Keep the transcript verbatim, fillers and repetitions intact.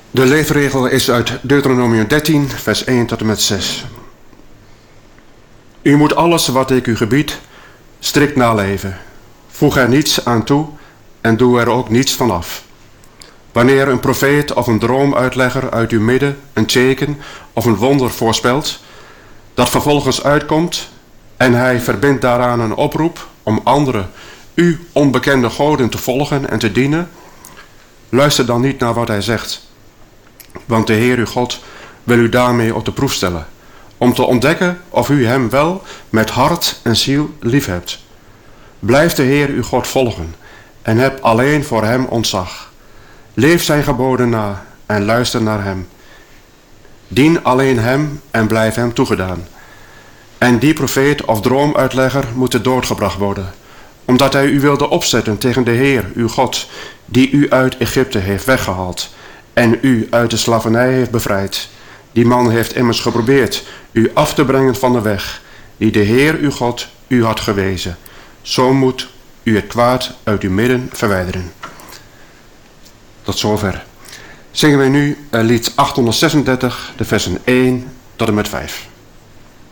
De leefregel is uit Deuteronomium dertien, vers één tot en met zes. U moet alles wat ik u gebied strikt naleven. Voeg er niets aan toe en doe er ook niets van af. Wanneer een profeet of een droomuitlegger uit uw midden een teken of een wonder voorspelt, dat vervolgens uitkomt en hij verbindt daaraan een oproep om andere, u onbekende goden te volgen en te dienen, luister dan niet naar wat hij zegt. Want de Heer uw God wil u daarmee op de proef stellen, om te ontdekken of u hem wel met hart en ziel lief hebt. Blijf de Heer uw God volgen en heb alleen voor hem ontzag. Leef zijn geboden na en luister naar hem. Dien alleen hem en blijf hem toegedaan. En die profeet of droomuitlegger moet doodgebracht worden, omdat hij u wilde opzetten tegen de Heer uw God, die u uit Egypte heeft weggehaald en u uit de slavernij heeft bevrijd. Die man heeft immers geprobeerd u af te brengen van de weg die de Heer uw God u had gewezen. Zo moet u het kwaad uit uw midden verwijderen. Tot zover. Zingen wij nu lied achthonderdzesendertig, de versen één tot en met vijf.